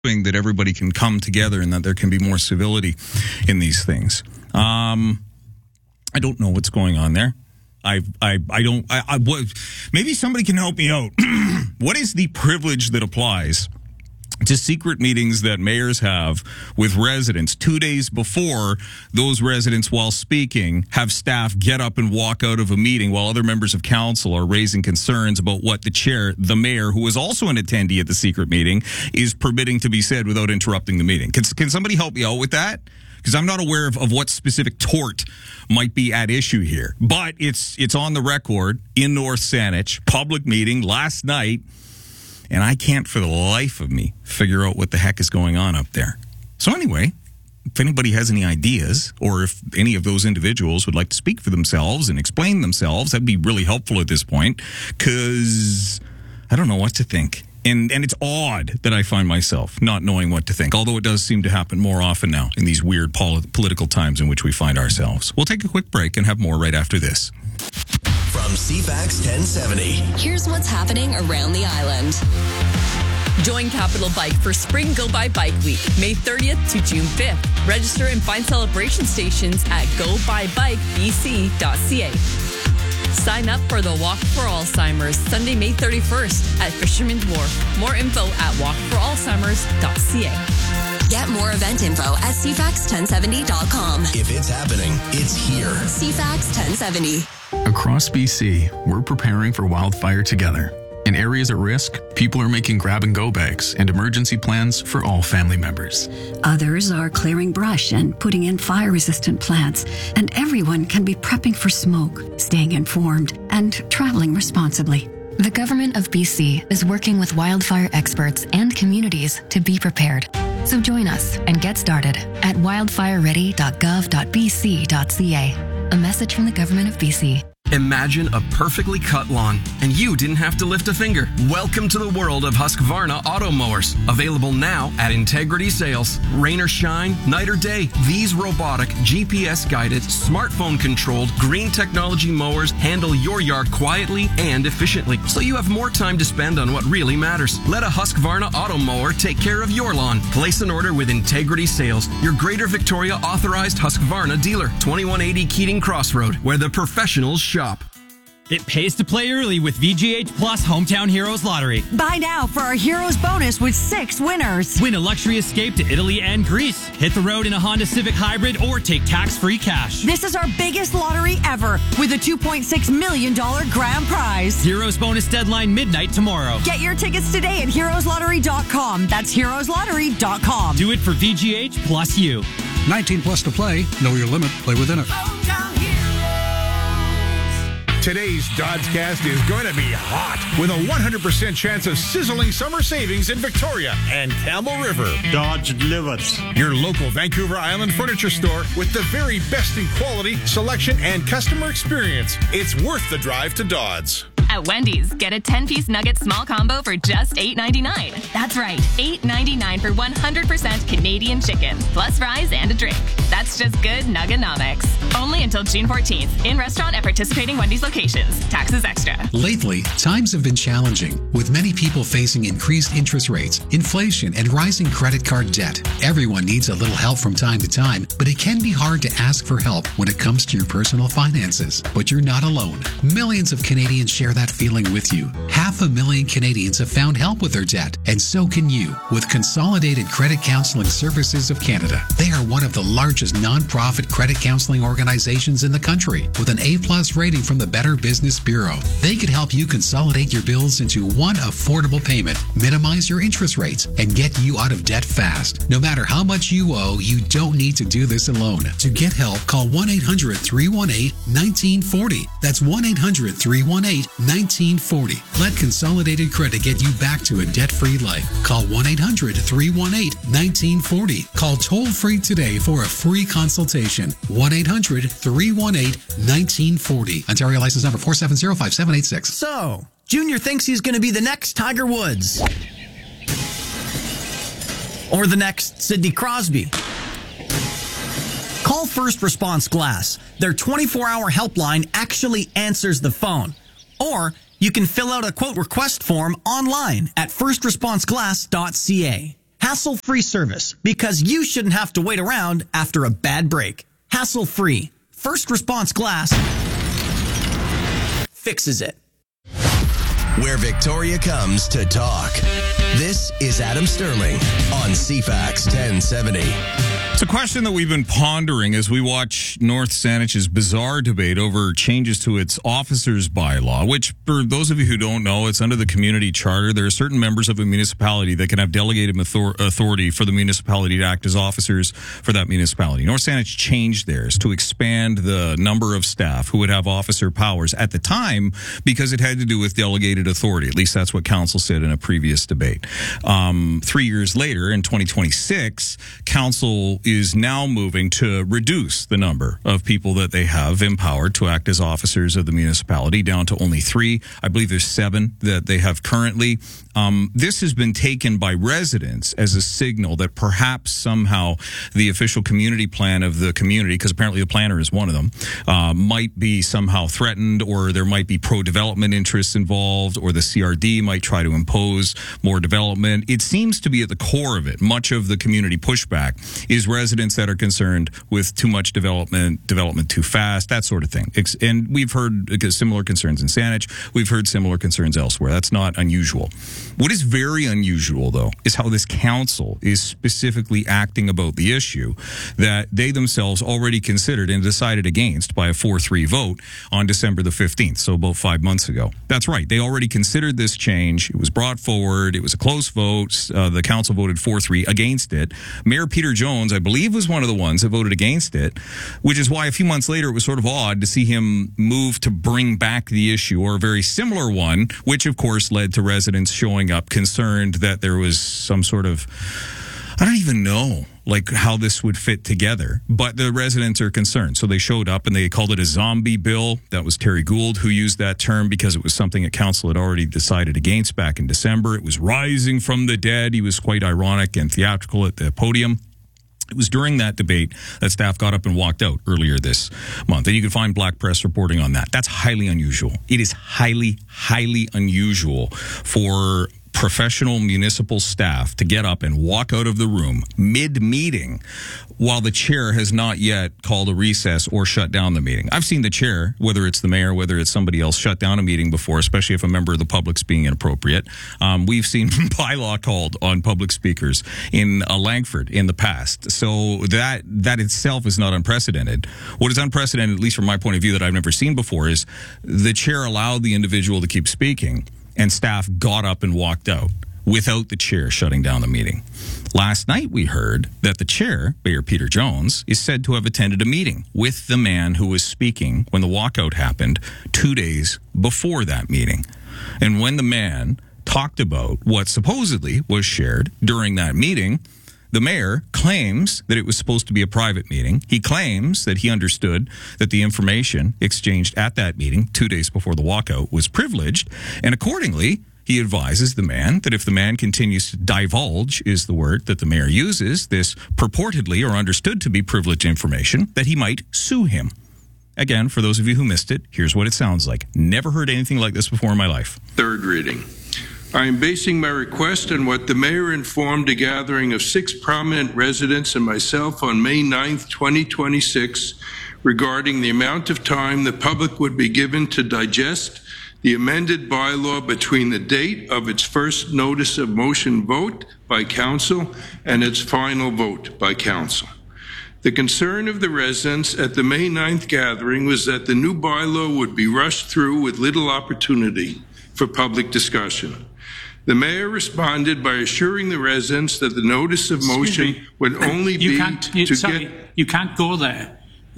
that everybody can come together and that there can be more civility in these things. I don't know what's going on there. Maybe somebody can help me out. What is the privilege that applies to secret meetings that mayors have with residents 2 days before those residents, while speaking, have staff get up and walk out of a meeting while other members of council are raising concerns about what the mayor, who is also an attendee at the secret meeting, is permitting to be said without interrupting the meeting? Can somebody help me out with that? Because I'm not aware of what specific tort might be at issue here. But it's on the record in North Saanich, public meeting last night, and I can't for the life of me figure out what the heck is going on up there. So anyway, if anybody has any ideas, or if any of those individuals would like to speak for themselves and explain themselves, that'd be really helpful at this point, because I don't know what to think. And it's odd that I find myself not knowing what to think, although it does seem to happen more often now in these weird political times in which we find ourselves. We'll take a quick break and have more right after this. From CFAX 1070. Here's what's happening around the island. Join Capital Bike for Spring Go By Bike Week, May 30th to June 5th. Register and find celebration stations at gobybikebc.ca. Sign up for the Walk for Alzheimer's Sunday, May 31st at Fisherman's Wharf. More info at walkforalzheimers.ca. Get more event info at cfax1070.com. If it's happening, it's here. CFAX 1070. Across BC, we're preparing for wildfire together. In areas at risk, people are making grab-and-go bags and emergency plans for all family members. Others are clearing brush and putting in fire-resistant plants. And everyone can be prepping for smoke, staying informed, and traveling responsibly. The Government of BC is working with wildfire experts and communities to be prepared. So join us and get started at wildfireready.gov.bc.ca. A message from the Government of BC. Imagine a perfectly cut lawn, and you didn't have to lift a finger. Welcome to the world of Husqvarna auto mowers. Available now at Integrity Sales. Rain or shine, night or day, these robotic, GPS-guided, smartphone-controlled, green technology mowers handle your yard quietly and efficiently, so you have more time to spend on what really matters. Let a Husqvarna auto mower take care of your lawn. Place an order with Integrity Sales, your Greater Victoria authorized Husqvarna dealer. 2180 Keating Crossroad, where the professionals shop. It pays to play early with VGH Plus Hometown Heroes Lottery. Buy now for our Heroes bonus with 6 winners. Win a luxury escape to Italy and Greece. Hit the road in a Honda Civic Hybrid or take tax-free cash. This is our biggest lottery ever with a $2.6 million grand prize. Heroes bonus deadline midnight tomorrow. Get your tickets today at heroeslottery.com. That's heroeslottery.com. Do it for VGH plus you. 19 plus to play. Know your limit. Play within it. Today's Doddscast is going to be hot with a 100% chance of sizzling summer savings in Victoria and Campbell River. Dodge delivers. Your local Vancouver Island furniture store with the very best in quality, selection, and customer experience. It's worth the drive to Dodds. At Wendy's, get a 10-piece nugget small combo for just $8.99. That's right, $8.99 for 100% Canadian chicken, plus fries and a drink. That's just good Nuggenomics. Only until June 14th, in restaurant at participating Wendy's locations. Taxes extra. Lately, times have been challenging, with many people facing increased interest rates, inflation, and rising credit card debt. Everyone needs a little help from time to time, but it can be hard to ask for help when it comes to your personal finances. But you're not alone. Millions of Canadians share that feeling with you. 500,000 Canadians have found help with their debt, and so can you with Consolidated Credit Counseling Services of Canada. They are one of the largest non-profit credit counseling organizations in the country with an A+ rating from the Better Business Bureau. They could help you consolidate your bills into one affordable payment, minimize your interest rates, and get you out of debt fast. No matter how much you owe, you don't need to do this alone. To get help, call 1-800-318-1940. That's 1-800-318-1940. Let Consolidated Credit get you back to a debt-free life. Call 1-800-318-1940. Call toll-free today for a free consultation. 1-800-318-1940. Ontario license number 4705786. So, Junior thinks he's going to be the next Tiger Woods. Or the next Sidney Crosby. Call First Response Glass. Their 24-hour helpline actually answers the phone. Or you can fill out a quote request form online at firstresponseglass.ca. Hassle-free service, because you shouldn't have to wait around after a bad break. Hassle-free. First Response Glass fixes it. Where Victoria comes to talk. This is Adam Sterling on CFAX 1070. It's a question that we've been pondering as we watch North Saanach's bizarre debate over changes to its officers bylaw, which, for those of you who don't know, it's under the community charter. There are certain members of a municipality that can have delegated authority for the municipality to act as officers for that municipality. North Saanach changed theirs to expand the number of staff who would have officer powers at the time because it had to do with delegated authority. At least that's what council said in a previous debate. 3 years later, in 2026, council is now moving to reduce the number of people that they have empowered to act as officers of the municipality down to only 3. I believe there's 7 that they have currently. This has been taken by residents as a signal that perhaps somehow the official community plan of the community, because apparently the planner is one of them, might be somehow threatened, or there might be pro-development interests involved, or the CRD might try to impose more development. It seems to be at the core of it. Much of the community pushback is residents that are concerned with too much development too fast, that sort of thing. And we've heard similar concerns in Saanich. We've heard similar concerns elsewhere. That's not unusual. What is very unusual, though, is how this council is specifically acting about the issue that they themselves already considered and decided against by a 4-3 vote on December the 15th, so about 5 months ago. That's right. They already considered this change. It was brought forward. It was a close vote. The council voted 4-3 against it. Mayor Peter Jones, I believe, was one of the ones that voted against it, which is why a few months later it was sort of odd to see him move to bring back the issue, or a very similar one, which of course led to residents showing up concerned that there was some sort of, I don't even know, like how this would fit together, but the residents are concerned. So they showed up and they called it a zombie bill. That was Terry Gould who used that term because it was something that council had already decided against back in December. It was rising from the dead. He was quite ironic and theatrical at the podium. It was during that debate that staff got up and walked out earlier this month. And you can find Black Press reporting on that. That's highly unusual. It is highly, highly unusual for professional municipal staff to get up and walk out of the room mid-meeting while the chair has not yet called a recess or shut down the meeting. I've seen the chair, whether it's the mayor, whether it's somebody else, shut down a meeting before, especially if a member of the public's being inappropriate. We've seen bylaw called on public speakers in Langford in the past. So that itself is not unprecedented. What is unprecedented, at least from my point of view, that I've never seen before, is the chair allowed the individual to keep speaking, and staff got up and walked out without the chair shutting down the meeting. Last night we heard that the chair, Mayor Peter Jones, is said to have attended a meeting with the man who was speaking when the walkout happened 2 days before that meeting. And when the man talked about what supposedly was shared during that meeting, the mayor claims that it was supposed to be a private meeting. He claims that he understood that the information exchanged at that meeting 2 days before the walkout was privileged, and accordingly, he advises the man that if the man continues to divulge, is the word that the mayor uses, this purportedly or understood to be privileged information, that he might sue him. Again, for those of you who missed it, here's what it sounds like. Never heard anything like this before in my life. Third reading. I am basing my request on what the mayor informed a gathering of 6 prominent residents and myself on May 9th, 2026, regarding the amount of time the public would be given to digest the amended bylaw between the date of its first notice of motion vote by council and its final vote by council. The concern of the residents at the May 9th gathering was that the new bylaw would be rushed through with little opportunity for public discussion. The mayor responded by assuring the residents that the notice of motion would only you can't go there.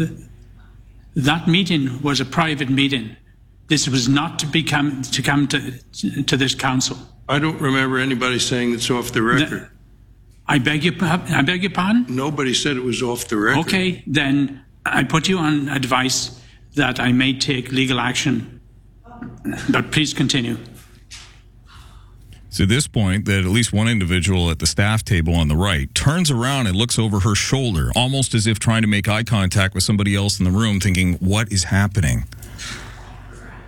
That meeting was a private meeting. This was not to come to this council. I don't remember anybody saying it's off the record. I beg your pardon? Nobody said it was off the record. Okay, then I put you on advice that I may take legal action. But please continue. It's at this point that at least one individual at the staff table on the right turns around and looks over her shoulder, almost as if trying to make eye contact with somebody else in the room, thinking, what is happening?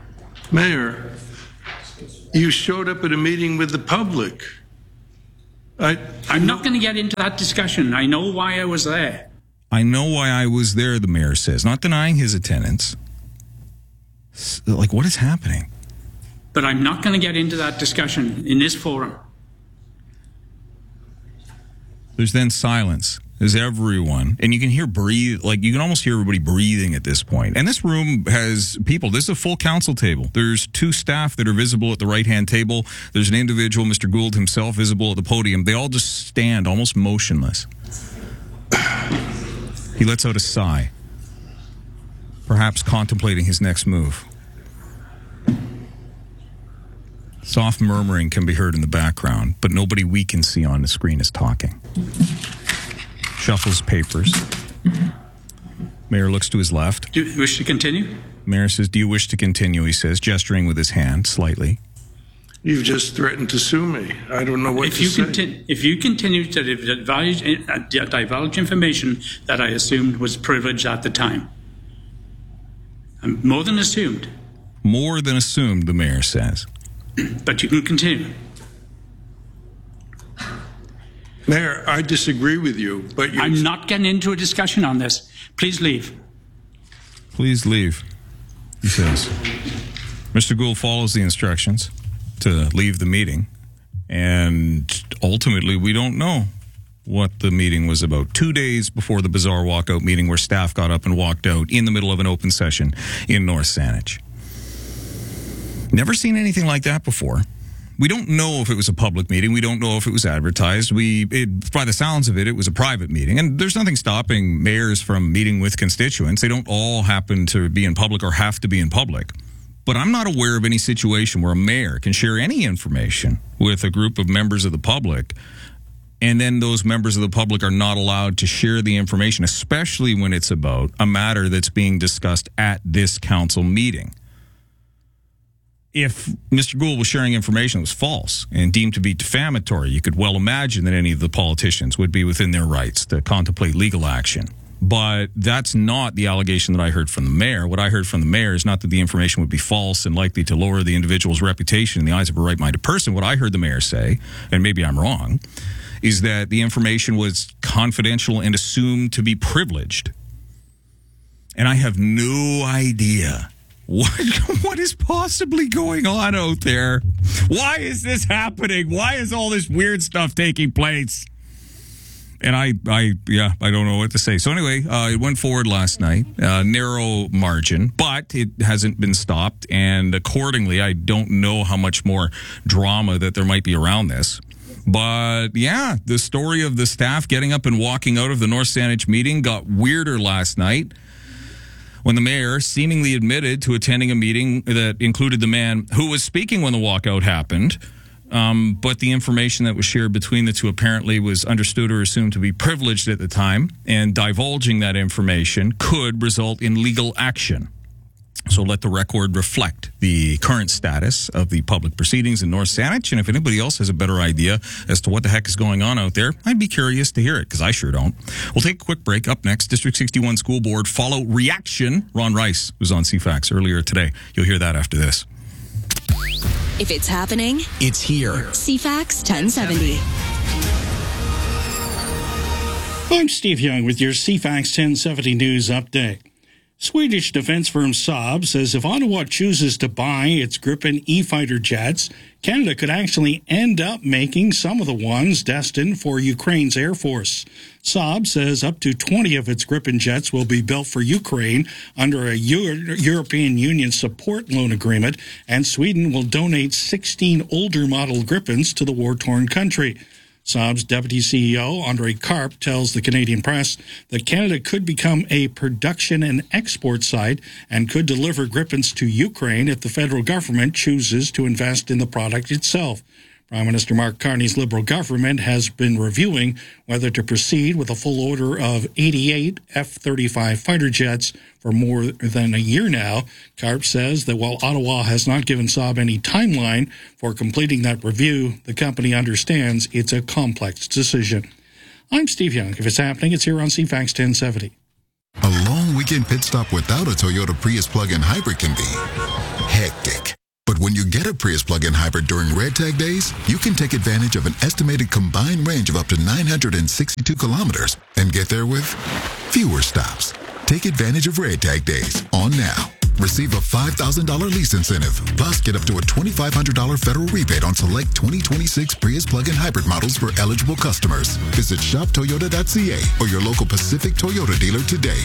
Mayor, you showed up at a meeting with the public. I'm not going to get into that discussion. I know why I was there. I know why I was there, the mayor says, not denying his attendance. Like, what is happening? But I'm not going to get into that discussion in this forum. There's then silence. There's everyone. And you can hear you can almost hear everybody breathing at this point. And this room has people. This is a full council table. There's 2 staff that are visible at the right-hand table. There's an individual, Mr. Gould himself, visible at the podium. They all just stand almost motionless. He lets out a sigh, perhaps contemplating his next move. Soft murmuring can be heard in the background, but nobody we can see on the screen is talking. Shuffles papers. Mayor looks to his left. Do you wish to continue? Mayor says, "Do you wish to continue?" He says, gesturing with his hand slightly. You've just threatened to sue me. I don't know what to say. If you continue to divulge information that I assumed was privileged at the time. More than assumed. More than assumed, the mayor says. But you can continue. Mayor, I disagree with you, but I'm not getting into a discussion on this. Please leave. Please leave, he says. Mr. Gould follows the instructions to leave the meeting, and ultimately we don't know what the meeting was about. 2 days before the bizarre walkout meeting where staff got up and walked out in the middle of an open session in North Saanich. Never seen anything like that before. We don't know if it was a public meeting. We don't know if it was advertised. By the sounds of it, it was a private meeting. And there's nothing stopping mayors from meeting with constituents. They don't all happen to be in public or have to be in public. But I'm not aware of any situation where a mayor can share any information with a group of members of the public, and then those members of the public are not allowed to share the information, especially when it's about a matter that's being discussed at this council meeting. If Mr. Gould was sharing information that was false and deemed to be defamatory, you could well imagine that any of the politicians would be within their rights to contemplate legal action. But that's not the allegation that I heard from the mayor. What I heard from the mayor is not that the information would be false and likely to lower the individual's reputation in the eyes of a right-minded person. What I heard the mayor say, and maybe I'm wrong, is that the information was confidential and assumed to be privileged. And I have no idea what is possibly going on out there. Why is this happening? Why is all this weird stuff taking place? And I don't know what to say. So anyway, it went forward last night, narrow margin, but it hasn't been stopped. And accordingly, I don't know how much more drama that there might be around this. But yeah, the story of the staff getting up and walking out of the North Saanich meeting got weirder last night, when the mayor seemingly admitted to attending a meeting that included the man who was speaking when the walkout happened. But the information that was shared between the two apparently was understood or assumed to be privileged at the time, and divulging that information could result in legal action. So let the record reflect the current status of the public proceedings in North Saanich, and if anybody else has a better idea as to what the heck is going on out there, I'd be curious to hear it, because I sure don't. We'll take a quick break. Up next, District 61 School Board follow reaction. Ron Rice was on CFAX earlier today. You'll hear that after this. If it's happening, it's here. CFAX 1070. I'm Steve Young with your CFAX 1070 News Update. Swedish defense firm Saab says if Ottawa chooses to buy its Gripen E-fighter jets, Canada could actually end up making some of the ones destined for Ukraine's Air Force. Saab says up to 20 of its Gripen jets will be built for Ukraine under a European Union support loan agreement, and Sweden will donate 16 older model Gripens to the war-torn country. Saab's deputy CEO, Andre Karp, tells the Canadian press that Canada could become a production and export site and could deliver Gripens to Ukraine if the federal government chooses to invest in the product itself. Prime Minister Mark Carney's Liberal government has been reviewing whether to proceed with a full order of 88 F-35 fighter jets for more than a year now. Karp says that while Ottawa has not given Saab any timeline for completing that review, the company understands it's a complex decision. I'm Steve Young. If it's happening, it's here on CFAX 1070. A long weekend pit stop without a Toyota Prius plug-in hybrid can be hectic. But But when you get a Prius plug-in hybrid during Red Tag days, you can take advantage of an estimated combined range of up to 962 kilometers and get there with fewer stops. Take advantage of Red Tag days on now. Receive a $5,000 lease incentive, plus get up to a $2,500 federal rebate on select 2026 Prius plug-in hybrid models for eligible customers. Visit shoptoyota.ca or your local Pacific Toyota dealer today.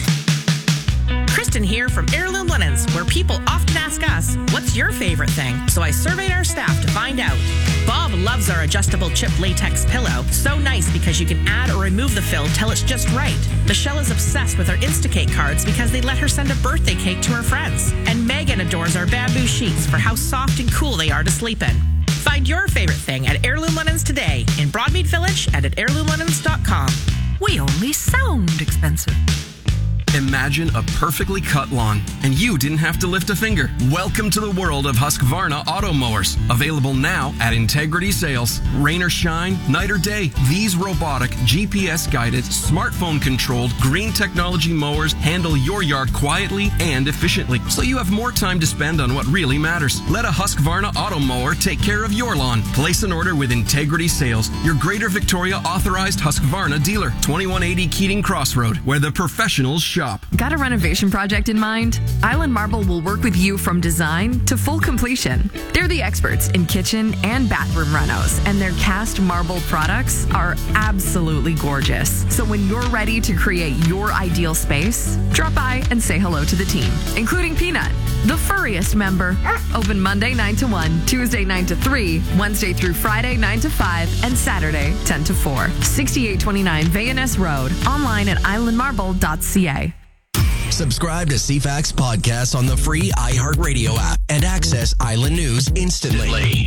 Kristen here from Heirloom Linens, where people often ask us, what's your favorite thing? So I surveyed our staff to find out. Bob loves our adjustable chip latex pillow. So nice because you can add or remove the fill till it's just right. Michelle is obsessed with our Instacake cards because they let her send a birthday cake to her friends. And Megan adores our bamboo sheets for how soft and cool they are to sleep in. Find your favorite thing at Heirloom Linens today in Broadmead Village and at heirloomlinens.com. We only sound expensive. Imagine a perfectly cut lawn, and you didn't have to lift a finger. Welcome to the world of Husqvarna auto mowers. Available now at Integrity Sales. Rain or shine, night or day, these robotic, GPS-guided, smartphone-controlled, green technology mowers handle your yard quietly and efficiently, so you have more time to spend on what really matters. Let a Husqvarna auto mower take care of your lawn. Place an order with Integrity Sales, your Greater Victoria authorized Husqvarna dealer. 2180 Keating Crossroad, where the professionals shop. Got a renovation project in mind? Island Marble will work with you from design to full completion. They're the experts in kitchen and bathroom renos, and their cast marble products are absolutely gorgeous. So when you're ready to create your ideal space, drop by and say hello to the team, including Peanut, the furriest member. Open Monday 9 to 1, Tuesday 9 to 3, Wednesday through Friday 9 to 5, and Saturday 10 to 4. 6829 Vayaness Road. Online at islandmarble.ca. Subscribe to CFAX Podcasts on the free iHeartRadio app and access Island News instantly.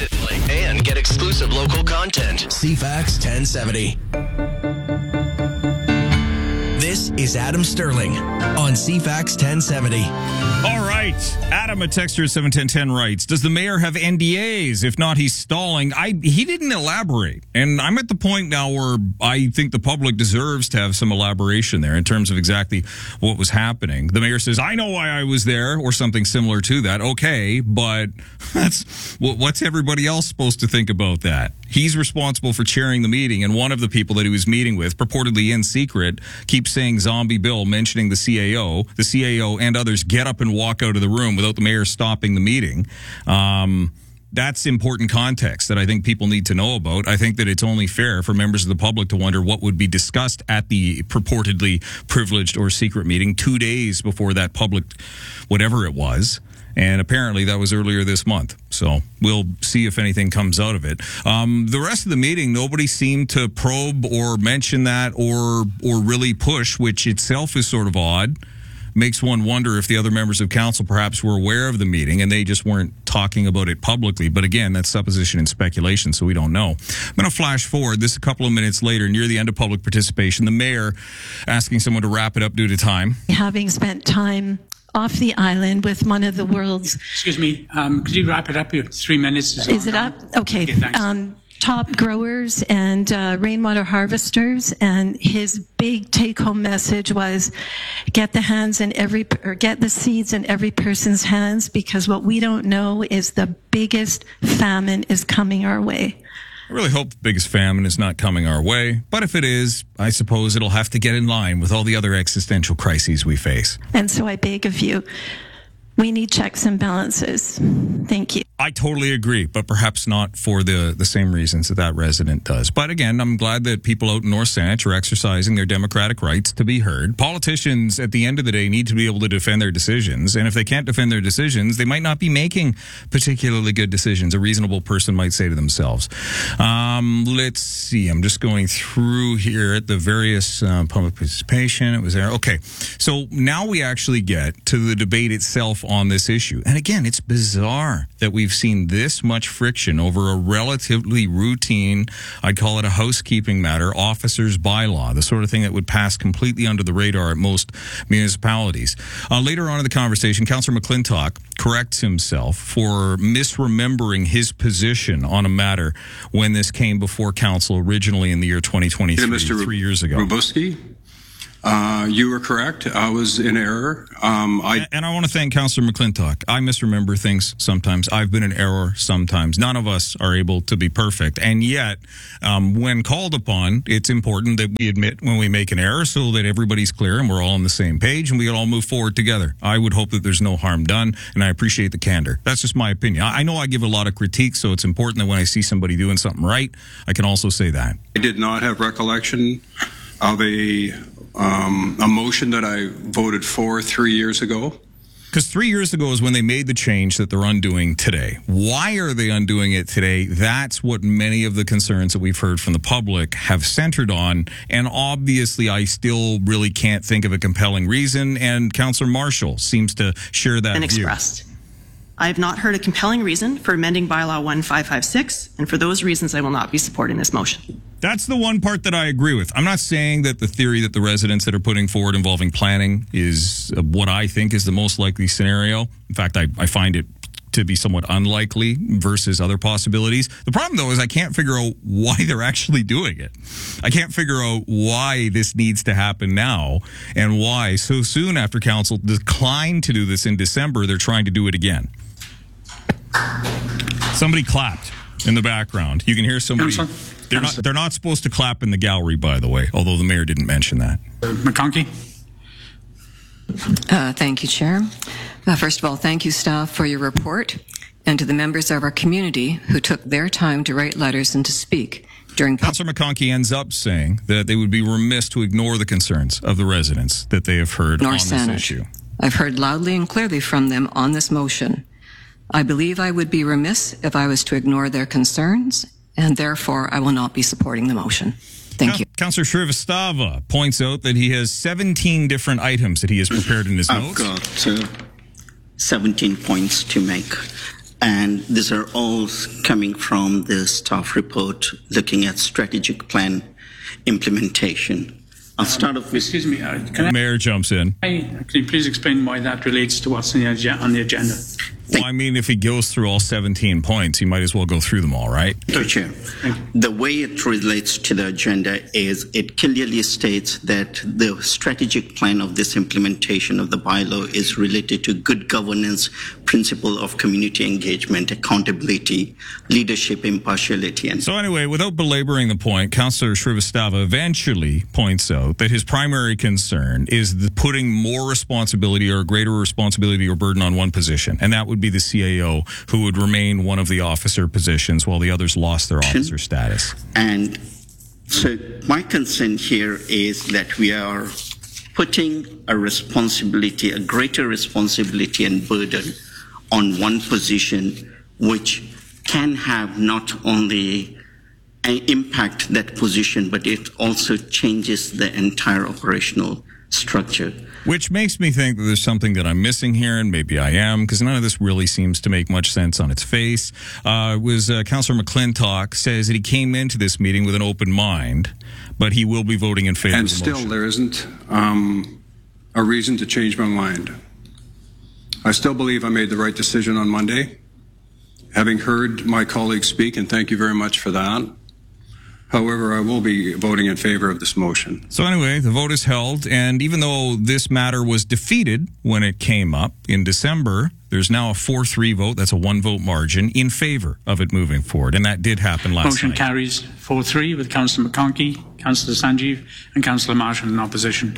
And get exclusive local content. CFAX 1070. This is Adam Sterling on CFAX 1070. All right. Adam, a texter at 71010 writes, does the mayor have NDAs? If not, he's stalling. He didn't elaborate. And I'm at the point now where I think the public deserves to have some elaboration there in terms of exactly what was happening. The mayor says, I know why I was there, or something similar to that. Okay, but what's everybody else supposed to think about that? He's responsible for chairing the meeting, and one of the people that he was meeting with, purportedly in secret, keeps saying Zombie Bill, mentioning the CAO. The CAO and others get up and walk out of the room without the mayor stopping the meeting. That's important context that I think people need to know about. I think that it's only fair for members of the public to wonder what would be discussed at the purportedly privileged or secret meeting 2 days before that public, whatever it was. And apparently that was earlier this month. So we'll see if anything comes out of it. The rest of the meeting, nobody seemed to probe or mention that or really push, which itself is sort of odd. Makes one wonder if the other members of council perhaps were aware of the meeting and they just weren't talking about it publicly. But again, that's supposition and speculation, so we don't know. I'm going to flash forward. This is a couple of minutes later, near the end of public participation. The mayor asking someone to wrap it up due to time. Having spent time off the island with one of the world's... Excuse me, could you wrap it up? 3 minutes. Is it up? Okay. Thanks. Top growers and rainwater harvesters, and his big take-home message was get the seeds in every person's hands, because what we don't know is the biggest famine is coming our way. I really hope the biggest famine is not coming our way, but if it is, I suppose it'll have to get in line with all the other existential crises we face. And so I beg of you, we need checks and balances. Thank you. I totally agree, but perhaps not for the same reasons that resident does. But again, I'm glad that people out in North Saanich are exercising their democratic rights to be heard. Politicians, at the end of the day, need to be able to defend their decisions. And if they can't defend their decisions, they might not be making particularly good decisions, a reasonable person might say to themselves. Let's see. I'm just going through here at the various public participation. It was there. Okay. So now we actually get to the debate itself on this issue. And again, it's bizarre that we've seen this much friction over a relatively routine, I'd call it a housekeeping matter, officer's bylaw, the sort of thing that would pass completely under the radar at most municipalities. Later on in the conversation, Councillor McClintock corrects himself for misremembering his position on a matter when this came before council originally in the year 2023, 3 years ago. Robuski? You were correct. I was in error. And I want to thank Councillor McClintock. I misremember things sometimes. I've been in error sometimes. None of us are able to be perfect. And yet, when called upon, it's important that we admit when we make an error so that everybody's clear and we're all on the same page and we can all move forward together. I would hope that there's no harm done, and I appreciate the candor. That's just my opinion. I know I give a lot of critique, so it's important that when I see somebody doing something right, I can also say that. I did not have recollection of a motion that I voted for 3 years ago. Because 3 years ago is when they made the change that they're undoing today. Why are they undoing it today? That's what many of the concerns that we've heard from the public have centered on. And obviously, I still really can't think of a compelling reason. And Councillor Marshall seems to share that and view. Expressed. I have not heard a compelling reason for amending bylaw 1556, and for those reasons, I will not be supporting this motion. That's the one part that I agree with. I'm not saying that the theory that the residents that are putting forward involving planning is what I think is the most likely scenario. In fact, I find it to be somewhat unlikely versus other possibilities. The problem, though, is I can't figure out why they're actually doing it. I can't figure out why this needs to happen now and why so soon after council declined to do this in December, they're trying to do it again. Somebody clapped in the background. You can hear somebody. They're not supposed to clap in the gallery, by the way, although the mayor didn't mention that. McConkey. Thank you, Chair. First of all, thank you, staff, for your report, and to the members of our community who took their time to write letters and to speak during. Councillor McConkey ends up saying that they would be remiss to ignore the concerns of the residents that they have heard on this issue. I've heard loudly and clearly from them on this motion. I believe I would be remiss if I was to ignore their concerns, and therefore I will not be supporting the motion. Thank you. Councillor Shrivastava points out that he has 17 different items that he has prepared in his notes. I've got 17 points to make, and these are all coming from the staff report looking at strategic plan implementation. I'll start off with... Excuse me. The mayor jumps in. Can you please explain why that relates to what's on the agenda? Well, I mean, if he goes through all 17 points, he might as well go through them all, right? Chair. The way it relates to the agenda is it clearly states that the strategic plan of this implementation of the bylaw is related to good governance, principle of community engagement, accountability, leadership, impartiality. And so anyway, without belaboring the point, Councillor Shrivastava eventually points out that his primary concern is the putting more responsibility or greater responsibility or burden on one position, and that would be the CAO, who would remain one of the officer positions while the others lost their officer status. And so my concern here is that we are putting a responsibility, a greater responsibility and burden on one position, which can have not only impact that position, but it also changes the entire operational structure. Which makes me think that there's something that I'm missing here, and maybe I am, because none of this really seems to make much sense on its face. Councillor McClintock says that he came into this meeting with an open mind, but he will be voting in favor of the motion. And still there isn't a reason to change my mind. I still believe I made the right decision on Monday, having heard my colleagues speak, and thank you very much for that. However, I will be voting in favor of this motion. So anyway, the vote is held, and even though this matter was defeated when it came up in December, there's now a 4-3 vote. That's a 1-vote margin in favor of it moving forward, and that did happen last night. Motion carries 4-3 with Councillor McConkey, Councillor Sanjeev, and Councillor Marshall in opposition.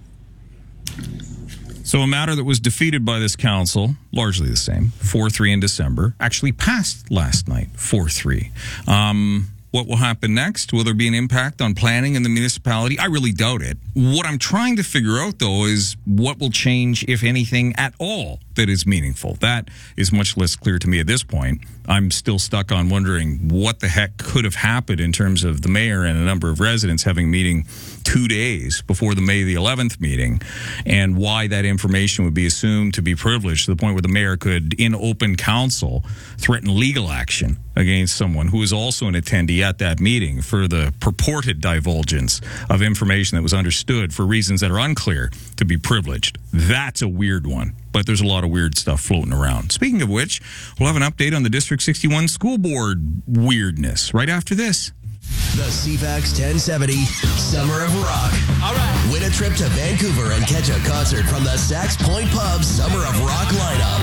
So a matter that was defeated by this council, largely the same, 4-3 in December, actually passed last night, 4-3. What will happen next? Will there be an impact on planning in the municipality? I really doubt it. What I'm trying to figure out, though, is what will change, if anything, at all that is meaningful. That is much less clear to me at this point. I'm still stuck on wondering what the heck could have happened in terms of the mayor and a number of residents having a meeting 2 days before the May the 11th meeting, and why that information would be assumed to be privileged to the point where the mayor could, in open council, threaten legal action against someone who was also an attendee at that meeting for the purported divulgence of information that was understood for reasons that are unclear to be privileged. That's a weird one, but there's a lot of weird stuff floating around. Speaking of which, we'll have an update on the District 61 school board weirdness right after this. The CFAX 1070 Summer of Rock. All right. Win a trip to Vancouver and catch a concert from the Sax Point Pub Summer of Rock lineup.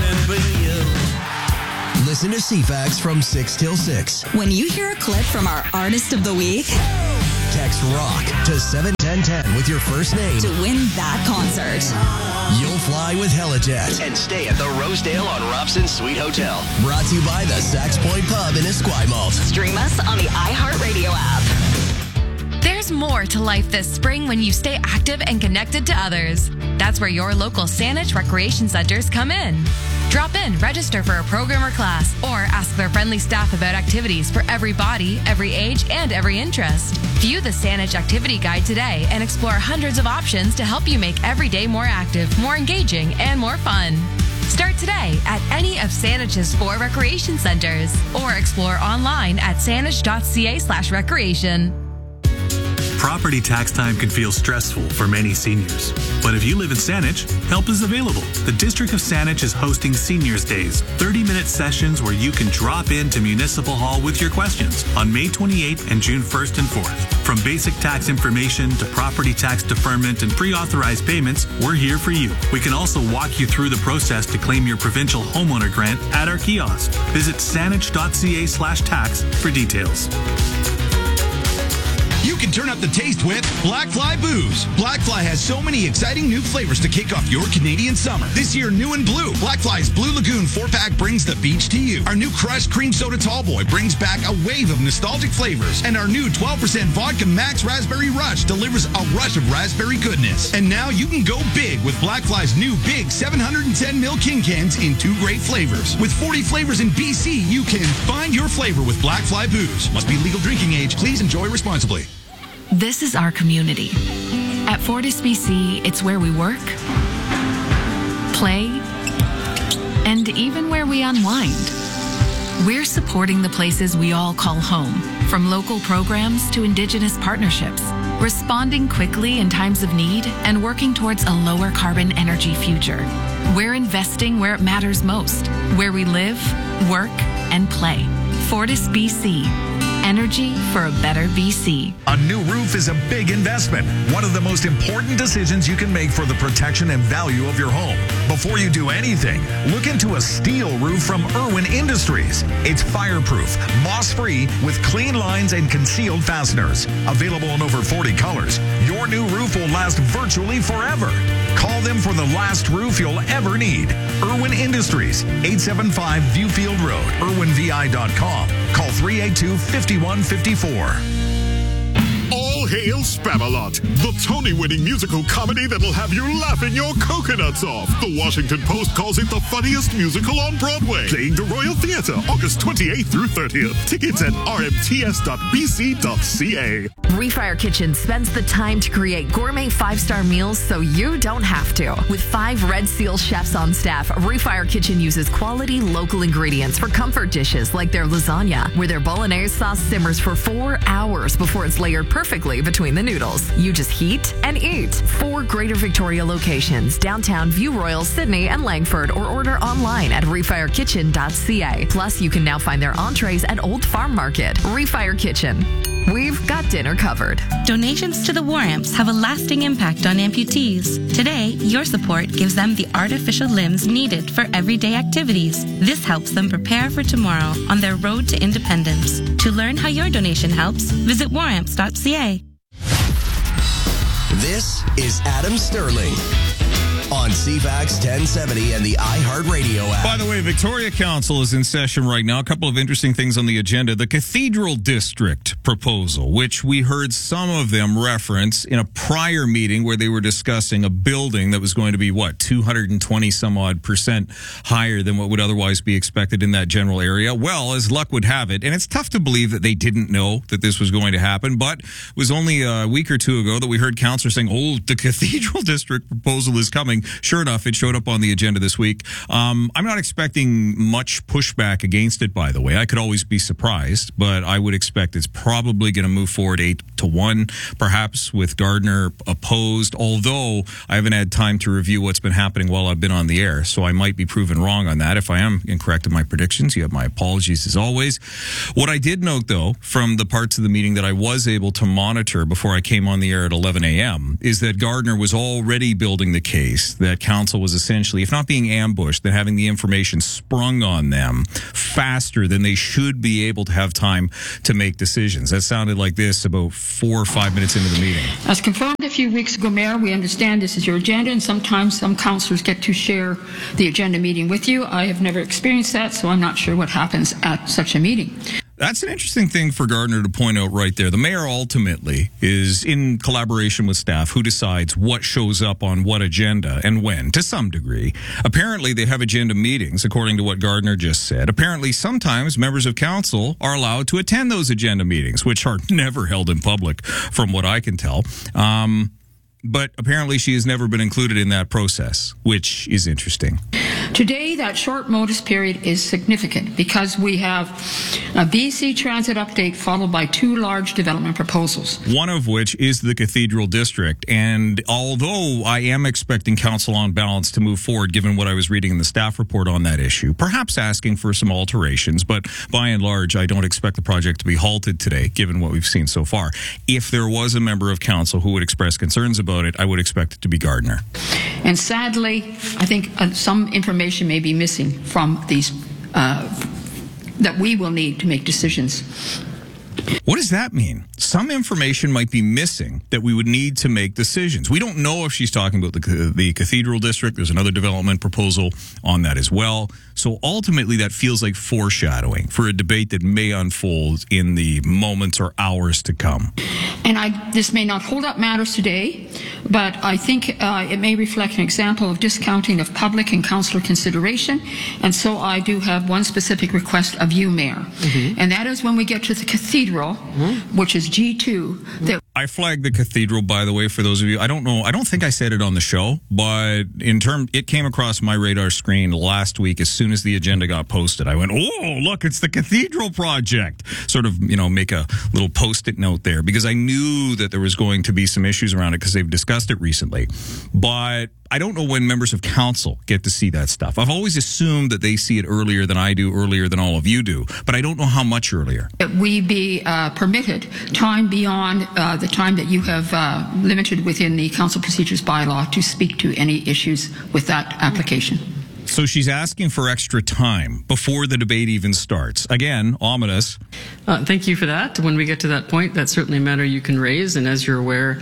Listen to CFAX from 6 till 6. When you hear a clip from our Artist of the Week, text ROCK to 71010 with your first name to win that concert. You'll fly with Helijet and stay at the Rosedale on Robson Suite Hotel. Brought to you by the Sax Point Pub in Esquimalt. Stream us on the iHeartRadio app. There's more to life this spring when you stay active and connected to others. That's where your local Saanich Recreation Centers come in. Drop in, register for a program or class, or ask their friendly staff about activities for every body, every age, and every interest. View the Saanich Activity Guide today and explore hundreds of options to help you make every day more active, more engaging, and more fun. Start today at any of Saanich's 4 recreation centers, or explore online at saanich.ca/recreation. Property tax time can feel stressful for many seniors. But if you live in Saanich, help is available. The District of Saanich is hosting Seniors Days, 30-minute sessions where you can drop into Municipal Hall with your questions on May 28th and June 1st and 4th. From basic tax information to property tax deferment and pre-authorized payments, we're here for you. We can also walk you through the process to claim your provincial homeowner grant at our kiosk. Visit saanich.ca/tax for details. You can turn up the taste with Blackfly Booze. Blackfly has so many exciting new flavors to kick off your Canadian summer. This year, new and blue. Blackfly's Blue Lagoon 4-pack brings the beach to you. Our new Crushed Cream Soda Tallboy brings back a wave of nostalgic flavors. And our new 12% Vodka Max Raspberry Rush delivers a rush of raspberry goodness. And now you can go big with Blackfly's new big 710ml King Cans in 2 great flavors. With 40 flavors in BC, you can find your flavor with Blackfly Booze. Must be legal drinking age. Please enjoy responsibly. This is our community. At Fortis BC, it's where we work, play, and even where we unwind. We're supporting the places we all call home, from local programs to Indigenous partnerships, responding quickly in times of need and working towards a lower carbon energy future. We're investing where it matters most, where we live, work, and play. Fortis BC. Energy for a better BC. A new roof is a big investment. One of the most important decisions you can make for the protection and value of your home. Before you do anything, look into a steel roof from Irwin Industries. It's fireproof, moss-free, with clean lines and concealed fasteners. Available in over 40 colors, your new roof will last virtually forever. Call them for the last roof you'll ever need. Irwin Industries, 875 Viewfield Road, irwinvi.com. Call 382-5154. All hail Spamalot, the Tony-winning musical comedy that'll have you laughing your coconuts off. The Washington Post calls it the funniest musical on Broadway. Playing the Royal Theatre, August 28th through 30th. Tickets at rmts.bc.ca. Refire Kitchen spends the time to create gourmet 5-star meals so you don't have to. With 5 Red Seal chefs on staff, Refire Kitchen uses quality local ingredients for comfort dishes like their lasagna, where their bolognese sauce simmers for 4 hours before it's layered perfectly between the noodles. You just heat and eat. 4 Greater Victoria locations, downtown, View Royal, Sydney, and Langford, or order online at refirekitchen.ca. Plus, you can now find their entrees at Old Farm Market. Refire Kitchen. We've got dinner covered. Donations to the War Amps have a lasting impact on amputees. Today, your support gives them the artificial limbs needed for everyday activities. This helps them prepare for tomorrow on their road to independence. To learn how your donation helps, visit waramps.ca. This is Adam Sterling on CFAX 1070 and the iHeartRadio app. By the way, Victoria Council is in session right now. A couple of interesting things on the agenda. The Cathedral District proposal, which we heard some of them reference in a prior meeting where they were discussing a building that was going to be, 220 some odd % higher than what would otherwise be expected in that general area. Well, as luck would have it, and it's tough to believe that they didn't know that this was going to happen, but it was only a week or two ago that we heard councillors saying, the Cathedral District proposal is coming. Sure enough, it showed up on the agenda this week. I'm not expecting much pushback against it, by the way. I could always be surprised, but I would expect it's probably going to move forward 8-1, perhaps with Gardner opposed, although I haven't had time to review what's been happening while I've been on the air, so I might be proven wrong on that. If I am incorrect in my predictions, you have my apologies as always. What I did note, though, from the parts of the meeting that I was able to monitor before I came on the air at 11 a.m., is that Gardner was already building the case that council was essentially, if not being ambushed, then having the information sprung on them faster than they should be able to have time to make decisions. That sounded like this about 4 or 5 minutes into the meeting. As confirmed a few weeks ago, Mayor, we understand this is your agenda, and sometimes some councillors get to share the agenda meeting with you. I have never experienced that, so I'm not sure what happens at such a meeting. That's an interesting thing for Gardner to point out right there. The mayor ultimately is in collaboration with staff who decides what shows up on what agenda and when, to some degree. Apparently, they have agenda meetings, according to what Gardner just said. Apparently, sometimes members of council are allowed to attend those agenda meetings, which are never held in public, from what I can tell. But apparently, she has never been included in that process, which is interesting. Today, that short notice period is significant because we have a BC Transit update followed by 2 large development proposals. One of which is the Cathedral District. And although I am expecting council on balance to move forward, given what I was reading in the staff report on that issue, perhaps asking for some alterations, but by and large, I don't expect the project to be halted today, given what we've seen so far. If there was a member of council who would express concerns about it, I would expect it to be Gardner. And sadly, I think some information may be missing from these that we will need to make decisions. What does that mean? Some information might be missing that we would need to make decisions. We don't know if she's talking about the Cathedral District. There's another development proposal on that as well. So ultimately, that feels like foreshadowing for a debate that may unfold in the moments or hours to come. And this may not hold up matters today, but I think it may reflect an example of discounting of public and councillor consideration. And so I do have one specific request of you, Mayor. And that is when we get to the Cathedral, which is G2, that I flagged the Cathedral, by the way, for those of you. I don't know. I don't think I said it on the show, but it came across my radar screen last week as soon as the agenda got posted. I went, oh, look, it's the Cathedral project. Sort of, make a little post-it note there because I knew that there was going to be some issues around it because they've discussed it recently. But I don't know when members of council get to see that stuff. I've always assumed that they see it earlier than I do, earlier than all of you do, but I don't know how much earlier. We be permitted time beyond the time that you have limited within the council procedures bylaw to speak to any issues with that application. So she's asking for extra time before the debate even starts. Again, ominous. Thank you for that. When we get to that point, that's certainly a matter you can raise. And as you're aware,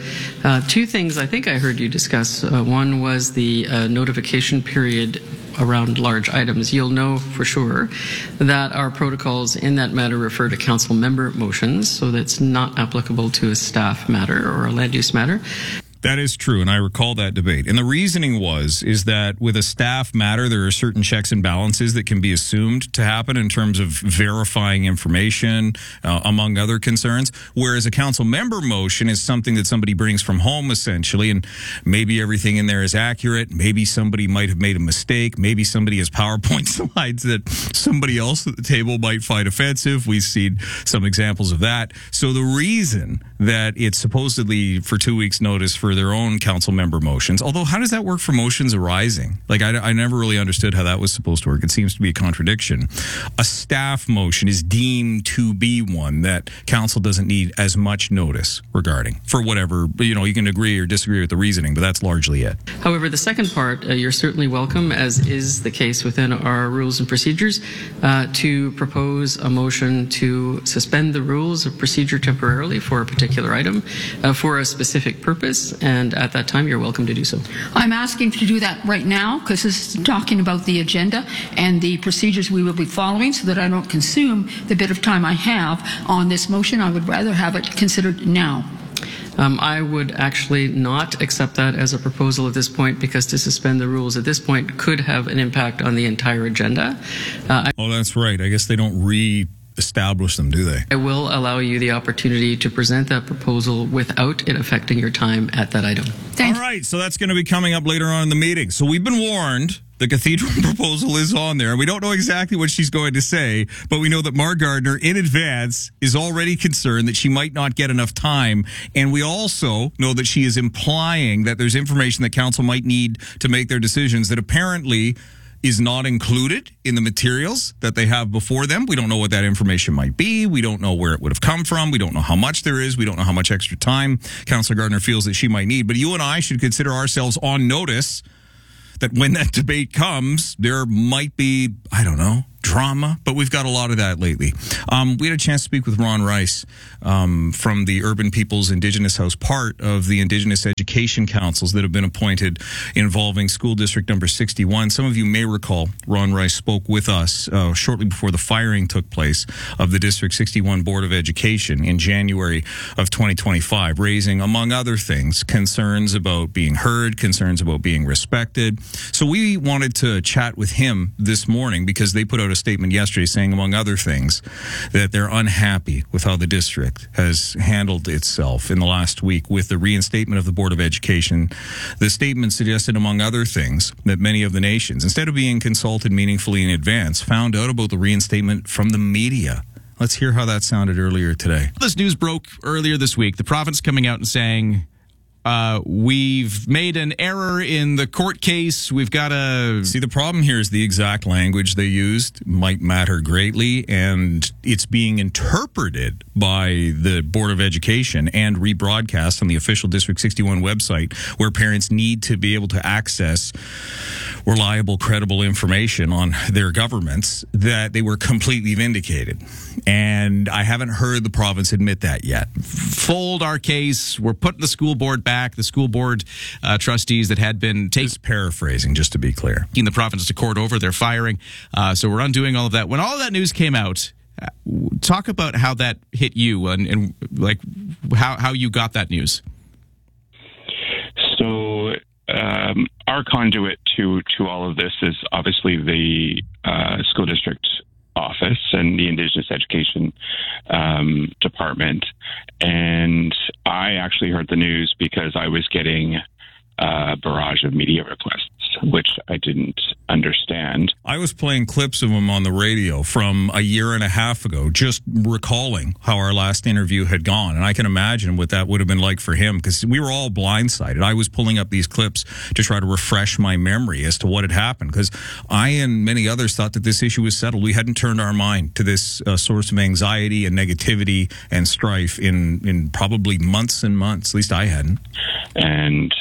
2 things I think I heard you discuss. One was the notification period around large items. You'll know for sure that our protocols in that matter refer to council member motions, so that's not applicable to a staff matter or a land use matter. That is true, and I recall that debate. And the reasoning is that with a staff matter, there are certain checks and balances that can be assumed to happen in terms of verifying information, among other concerns, whereas a council member motion is something that somebody brings from home, essentially, and maybe everything in there is accurate. Maybe somebody might have made a mistake. Maybe somebody has PowerPoint slides that somebody else at the table might find offensive. We've seen some examples of that. So the reason that it's supposedly for 2 weeks' notice for their own council member motions. Although, how does that work for motions arising? Like, I never really understood how that was supposed to work. It seems to be a contradiction. A staff motion is deemed to be one that council doesn't need as much notice regarding for whatever, you can agree or disagree with the reasoning, but that's largely it. However, the second part, you're certainly welcome, as is the case within our rules and procedures, to propose a motion to suspend the rules of procedure temporarily for a particular item for a specific purpose. And at that time, you're welcome to do so. I'm asking to do that right now because this is talking about the agenda and the procedures we will be following so that I don't consume the bit of time I have on this motion. I would rather have it considered now. I would actually not accept that as a proposal at this point because to suspend the rules at this point could have an impact on the entire agenda. Oh, that's right. I guess they don't establish them, do they? I will allow you the opportunity to present that proposal without it affecting your time at that item. All right, so that's going to be coming up later on in the meeting. So we've been warned. The Cathedral proposal is on there. We don't know exactly what she's going to say, but we know that Mar Gardner in advance is already concerned that she might not get enough time. And we also know that she is implying that there's information that council might need to make their decisions that apparently is not included in the materials that they have before them. We don't know what that information might be. We don't know where it would have come from. We don't know how much there is. We don't know how much extra time Councillor Gardner feels that she might need. But you and I should consider ourselves on notice that when that debate comes, there might be, I don't know, drama, but we've got a lot of that lately. We had a chance to speak with Ron Rice from the Urban People's Indigenous House, part of the Indigenous Education Councils that have been appointed involving School District number 61. Some of you may recall Ron Rice spoke with us shortly before the firing took place of the District 61 Board of Education in January of 2025, raising, among other things, concerns about being heard, concerns about being respected. So we wanted to chat with him this morning because they put out a statement yesterday saying, among other things, that they're unhappy with how the district has handled itself in the last week with the reinstatement of the Board of Education. The statement suggested, among other things, that many of the nations, instead of being consulted meaningfully in advance, found out about the reinstatement from the media. Let's hear how that sounded earlier today. This news broke earlier this week. The province coming out and saying, we've made an error in the court case. We've got to... See, the problem here is the exact language they used might matter greatly, and it's being interpreted by the Board of Education and rebroadcast on the official District 61 website, where parents need to be able to access reliable, credible information on their governments, that they were completely vindicated. And I haven't heard the province admit that yet. Fold our case. We're putting the school board back. The school board trustees that had been taking... Just paraphrasing, just to be clear. ...the province to court over their firing. So we're undoing all of that. When all of that news came out, talk about how that hit you and like how you got that news. So our conduit to all of this is obviously the school district office and the Indigenous Education Department. And I actually heard the news because I was getting a barrage of media requests, which I didn't understand. I was playing clips of him on the radio from a year and a half ago, just recalling how our last interview had gone. And I can imagine what that would have been like for him, because we were all blindsided. I was pulling up these clips to try to refresh my memory as to what had happened, because I and many others thought that this issue was settled. We hadn't turned our mind to this source of anxiety and negativity and strife in probably months and months. At least I hadn't. And,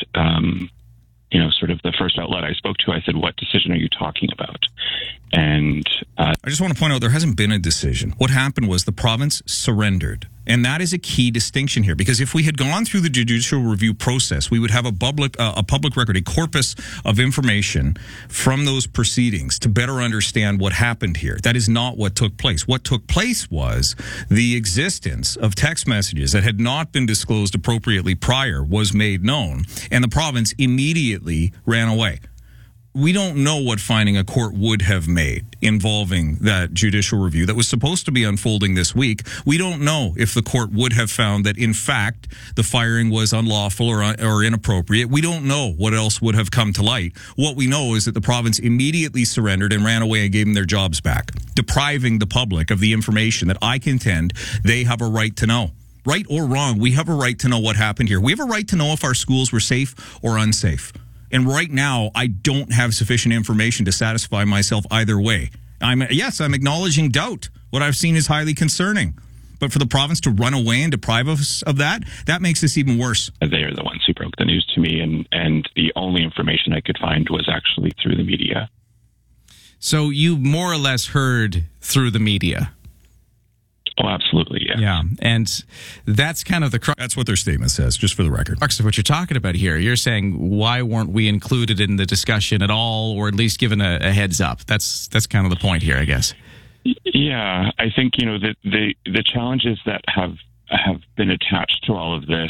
sort of the first outlet I spoke to, I said, what decision are you talking about? And I just want to point out there hasn't been a decision. What happened was the province surrendered. And that is a key distinction here, because if we had gone through the judicial review process, we would have a public record, a corpus of information from those proceedings to better understand what happened here. That is not what took place. What took place was the existence of text messages that had not been disclosed appropriately prior was made known, and the province immediately ran away. We don't know what finding a court would have made involving that judicial review that was supposed to be unfolding this week. We don't know if the court would have found that, in fact, the firing was unlawful or inappropriate. We don't know what else would have come to light. What we know is that the province immediately surrendered and ran away and gave them their jobs back, depriving the public of the information that I contend they have a right to know. Right or wrong, we have a right to know what happened here. We have a right to know if our schools were safe or unsafe. And right now, I don't have sufficient information to satisfy myself either way. I'm acknowledging doubt. What I've seen is highly concerning. But for the province to run away and deprive us of that makes this even worse. They are the ones who broke the news to me, and the only information I could find was actually through the media. So you more or less heard through the media? Oh, absolutely, yeah. Yeah, and that's kind of the that's what their statement says, just for the record. Crux of what you're talking about here. You're saying, why weren't we included in the discussion at all, or at least given a heads up? That's kind of the point here, I guess. Yeah, I think, the challenges that have been attached to all of this,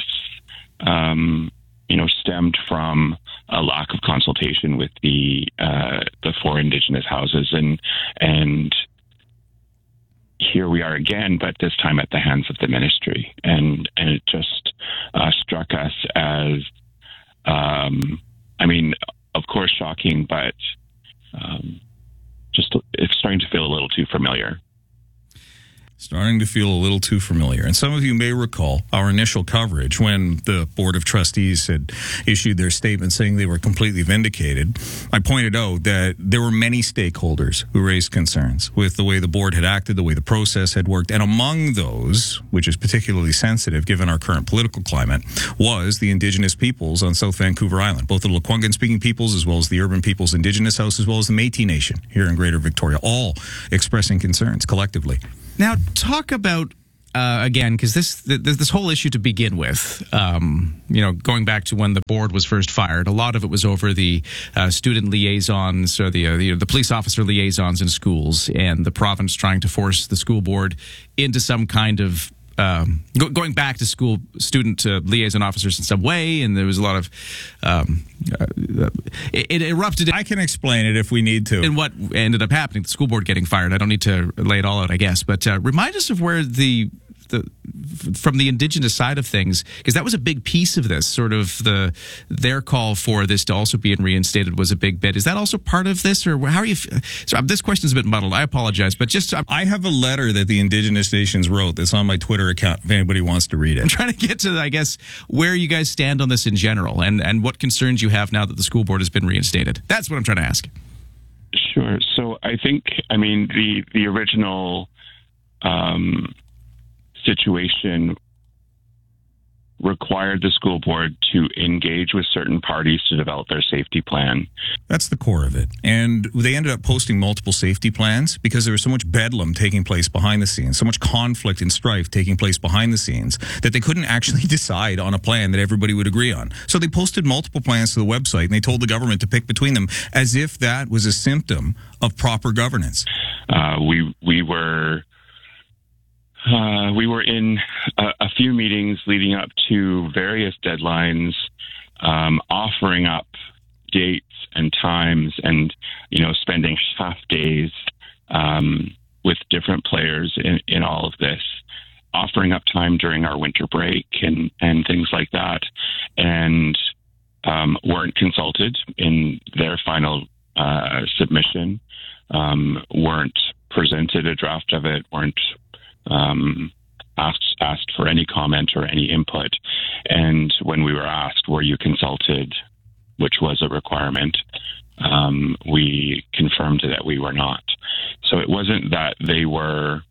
stemmed from a lack of consultation with the 4 Indigenous houses, and here we are again, but this time at the hands of the ministry. And it just struck us as, of course, shocking, but it's starting to feel a little too familiar. Starting to feel a little too familiar. And some of you may recall our initial coverage when the Board of Trustees had issued their statement saying they were completely vindicated. I pointed out that there were many stakeholders who raised concerns with the way the board had acted, the way the process had worked. And among those, which is particularly sensitive given our current political climate, was the Indigenous peoples on South Vancouver Island, both the Lekwungen-speaking peoples as well as the Urban Peoples Indigenous House as well as the Métis Nation here in Greater Victoria, all expressing concerns collectively. Now, talk about, again, because this whole issue to begin with, going back to when the board was first fired, a lot of it was over the student liaisons or the police officer liaisons in schools and the province trying to force the school board into some kind of going back to school student liaison officers in some way, and there was a lot of it erupted. I can explain it if we need to. And what ended up happening, the school board getting fired. I don't need to lay it all out, I guess, but remind us of where from the Indigenous side of things, because that was a big piece of this, sort of their call for this to also be reinstated was a big bit. Is that also part of this, or how are you? So this question's a bit muddled. I apologize, but just I have a letter that the Indigenous Nations wrote that's on my Twitter account if anybody wants to read it. I'm trying to get to, I guess, where you guys stand on this in general and what concerns you have now that the school board has been reinstated. That's what I'm trying to ask. Sure. So I think, the original situation required the school board to engage with certain parties to develop their safety plan. That's the core of it. And they ended up posting multiple safety plans because there was so much bedlam taking place behind the scenes, so much conflict and strife taking place behind the scenes that they couldn't actually decide on a plan that everybody would agree on. So they posted multiple plans to the website and they told the government to pick between them as if that was a symptom of proper governance. We were in a few meetings leading up to various deadlines, offering up dates and times and, spending half days with different players in all of this, offering up time during our winter break and things like that, and weren't consulted in their final submission, weren't presented a draft of it, weren't asked for any comment or any input. And when we were asked, were you consulted, which was a requirement, we confirmed that we were not. So it wasn't that they were,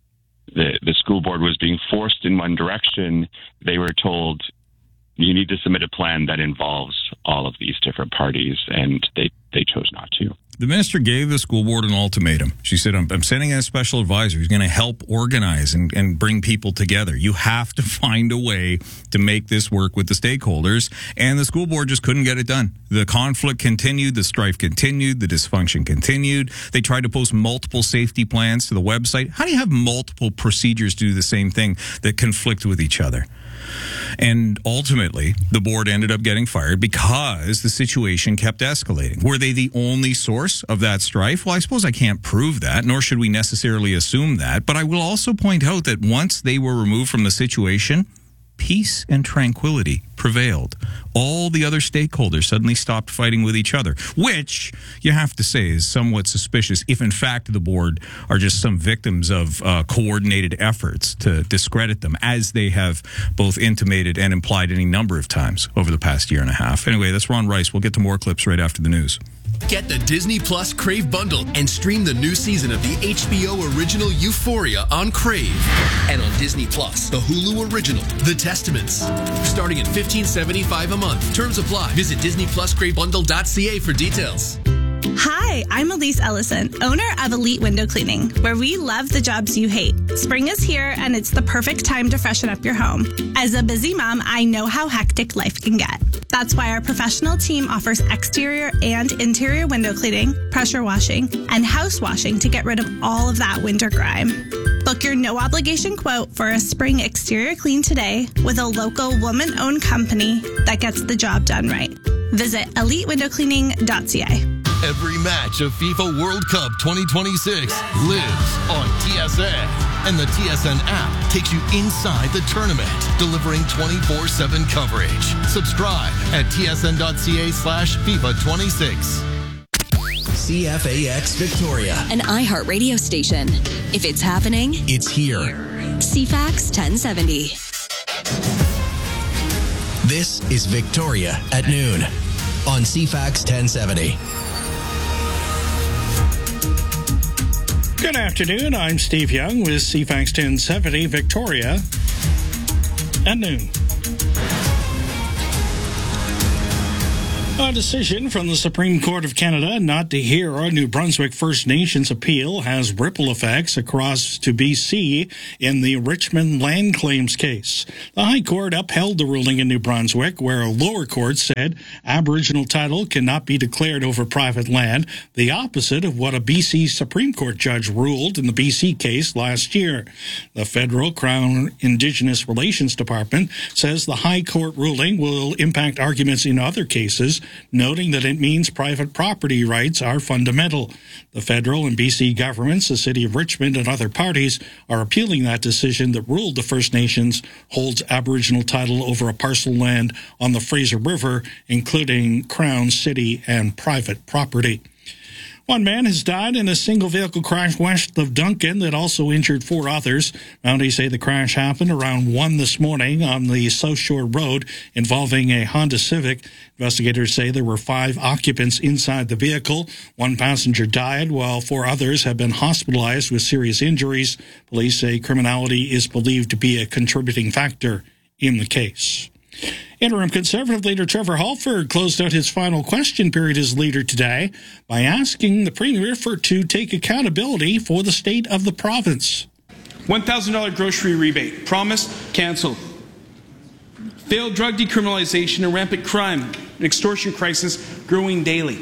the school board was being forced in one direction. They were told, you need to submit a plan that involves all of these different parties, and they chose not to. The minister gave the school board an ultimatum. She said, I'm sending in a special advisor who's going to help organize and bring people together. You have to find a way to make this work with the stakeholders. And the school board just couldn't get it done. The conflict continued, the strife continued, the dysfunction continued. They tried to post multiple safety plans to the website. How do you have multiple procedures to do the same thing that conflict with each other? And ultimately, the board ended up getting fired because the situation kept escalating. Were they the only source of that strife? Well, I suppose I can't prove that, nor should we necessarily assume that. But I will also point out that once they were removed from the situation, peace and tranquility prevailed. All the other stakeholders suddenly stopped fighting with each other, which you have to say is somewhat suspicious if in fact the board are just some victims of coordinated efforts to discredit them, as they have both intimated and implied any number of times over the past year and a half. Anyway, that's Ron Rice. We'll get to more clips right after the news. Get the Disney Plus Crave bundle and stream the new season of the HBO original Euphoria on Crave. And on Disney Plus, the Hulu original, The Testaments. Starting at $15.75 a month. Terms apply. Visit DisneyPlusCraveBundle.ca for details. Hi, I'm Elise Ellison, owner of Elite Window Cleaning, where we love the jobs you hate. Spring is here, and it's the perfect time to freshen up your home. As a busy mom, I know how hectic life can get. That's why our professional team offers exterior and interior window cleaning, pressure washing, and house washing to get rid of all of that winter grime. Book your no-obligation quote for a spring exterior clean today with a local woman-owned company that gets the job done right. Visit elitewindowcleaning.ca. Every match of FIFA World Cup 2026 lives on TSN. And the TSN app takes you inside the tournament, delivering 24/7 coverage. Subscribe at tsn.ca/FIFA26. CFAX Victoria. An iHeart radio station. If it's happening, it's here. CFAX 1070. This is Victoria at noon on CFAX 1070. Good afternoon. I'm Steve Young with CFAX 1070 Victoria at noon. A decision from the Supreme Court of Canada not to hear a New Brunswick First Nations appeal has ripple effects across to BC in the Richmond land claims case. The High Court upheld the ruling in New Brunswick, where a lower court said Aboriginal title cannot be declared over private land, the opposite of what a BC Supreme Court judge ruled in the BC case last year. The Federal Crown Indigenous Relations Department says the High Court ruling will impact arguments in other cases, noting that it means private property rights are fundamental. The federal and BC governments, the City of Richmond, and other parties are appealing that decision that ruled the First Nations holds Aboriginal title over a parcel land on the Fraser River, including Crown, city, and private property. One man has died in a single-vehicle crash west of Duncan that also injured 4 others. Mounties say the crash happened around 1 this morning on the South Shore Road involving a Honda Civic. Investigators say there were 5 occupants inside the vehicle. 1 passenger died, while 4 others have been hospitalized with serious injuries. Police say criminality is believed to be a contributing factor in the case. Interim Conservative leader Trevor Halford closed out his final question period as leader today by asking the Premier to take accountability for the state of the province. $1,000 grocery rebate, promised, cancelled. Failed drug decriminalization and rampant crime, an extortion crisis growing daily.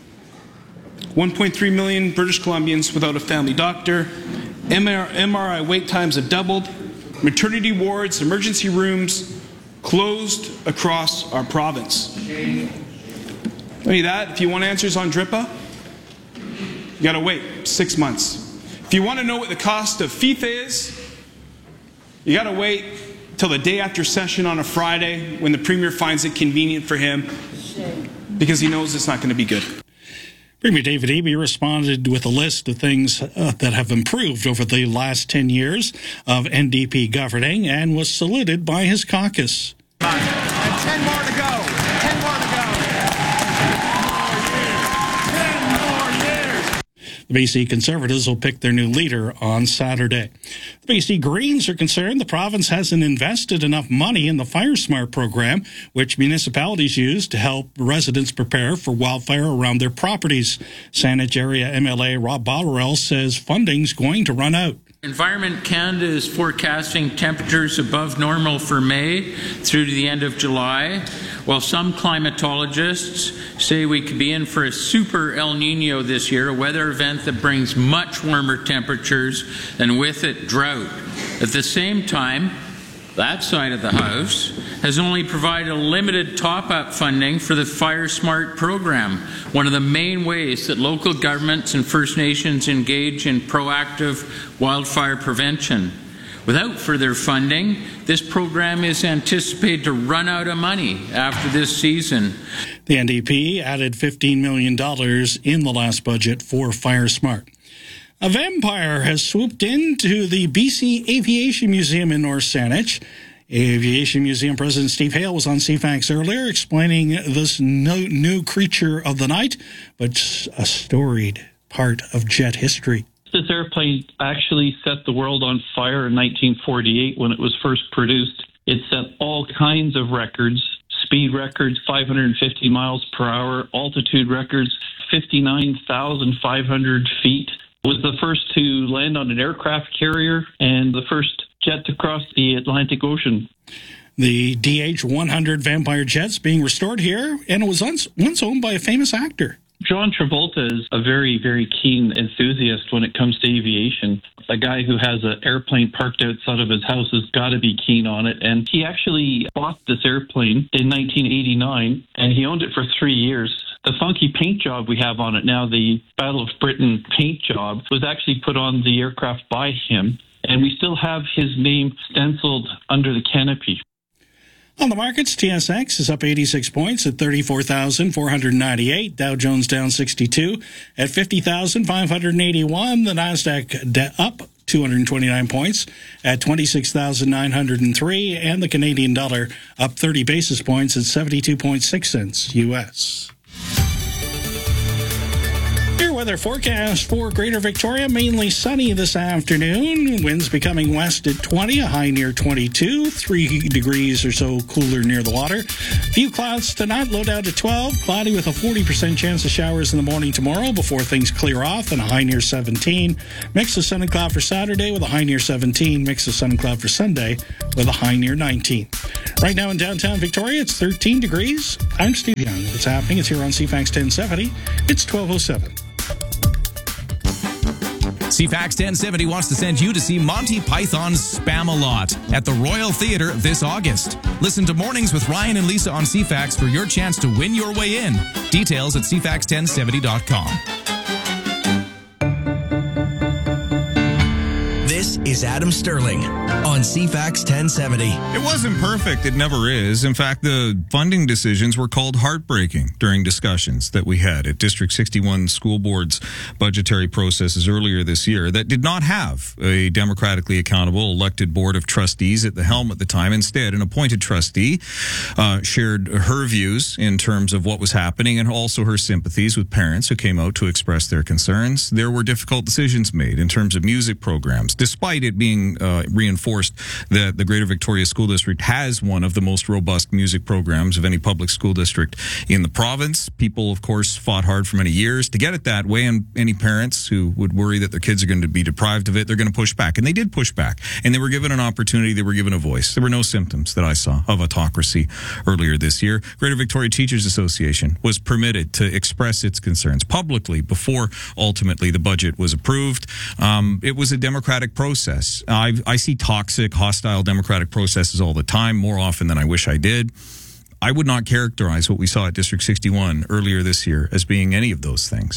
1.3 million British Columbians without a family doctor. MRI wait times have doubled. Maternity wards, emergency rooms closed across our province. Only that, if you want answers on DRIPA, you gotta wait 6 months. If you want to know what the cost of FIFA is, you gotta wait till the day after session on a Friday when the Premier finds it convenient for him because he knows it's not going to be good. Premier David Eby responded with a list of things that have improved over the last 10 years of NDP governing and was saluted by his caucus. And 10 more to go. 10 more to go. 10 more years. The BC Conservatives will pick their new leader on Saturday. The BC Greens are concerned the province hasn't invested enough money in the Fire Smart program, which municipalities use to help residents prepare for wildfire around their properties. Saanich area MLA Rob Botterill says funding's going to run out. Environment Canada is forecasting temperatures above normal for May through to the end of July, while some climatologists say we could be in for a super El Nino this year, a weather event that brings much warmer temperatures and with it drought. At the same time, that side of the House has only provided a limited top-up funding for the Fire Smart program, one of the main ways that local governments and First Nations engage in proactive wildfire prevention. Without further funding, this program is anticipated to run out of money after this season. The NDP added $15 million in the last budget for Fire Smart. A vampire has swooped into the BC Aviation Museum in North Saanich. Aviation Museum President Steve Hale was on CFAX earlier explaining this new creature of the night, but a storied part of jet history. This airplane actually set the world on fire in 1948 when it was first produced. It set all kinds of records, speed records, 550 miles per hour, altitude records, 59,500 feet. It was the first to land on an aircraft carrier and the first jet to cross the Atlantic Ocean. The DH-100 Vampire jet's being restored here, and it was once owned by a famous actor. John Travolta is a very, very keen enthusiast when it comes to aviation. A guy who has an airplane parked outside of his house has got to be keen on it. And he actually bought this airplane in 1989, and he owned it for 3 years. The funky paint job we have on it now, the Battle of Britain paint job, was actually put on the aircraft by him. And we still have his name stenciled under the canopy. On the markets, TSX is up 86 points at 34,498. Dow Jones down 62 at 50,581. The NASDAQ up 229 points at 26,903. And the Canadian dollar up 30 basis points at 72.6 cents U.S. Weather forecast for Greater Victoria, mainly sunny this afternoon. Winds becoming west at 20, a high near 22, 3 degrees or so cooler near the water. Few clouds tonight, low down to 12, cloudy with a 40% chance of showers in the morning tomorrow before things clear off, and a high near 17. Mix of sun and cloud for Saturday with a high near 17. Mix of sun and cloud for Sunday with a high near 19. Right now in downtown Victoria, it's 13 degrees. I'm Steve Young. What's happening? It's here on CFAX 1070. It's 12:07. CFAX 1070 wants to send you to see Monty Python's Spam-A-Lot at the Royal Theatre this August. Listen to Mornings with Ryan and Lisa on CFAX for your chance to win your way in. Details at cfax1070.com. This is Adam Sterling on CFAX 1070. It wasn't perfect. It never is. In fact, the funding decisions were called heartbreaking during discussions that we had at District 61 School Board's budgetary processes earlier this year that did not have a democratically accountable elected board of trustees at the helm at the time. Instead, an appointed trustee shared her views in terms of what was happening and also her sympathies with parents who came out to express their concerns. There were difficult decisions made in terms of music programs, despite it being reinforced that the Greater Victoria School District has one of the most robust music programs of any public school district in the province. People, of course, fought hard for many years to get it that way, and any parents who would worry that their kids are going to be deprived of it, they're going to push back. And they did push back, and they were given an opportunity, they were given a voice. There were no symptoms that I saw of autocracy earlier this year. Greater Victoria Teachers Association was permitted to express its concerns publicly before ultimately the budget was approved. It was a democratic process. I see toxic, hostile democratic processes all the time, more often than I wish I did. I would not characterize what we saw at District 61 earlier this year as being any of those things.